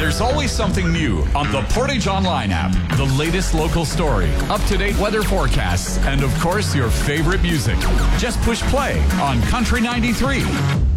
There's always something new on the Portage Online app. The latest local story, up-to-date weather forecasts, and of course, your favorite music. Just push play on Country 93.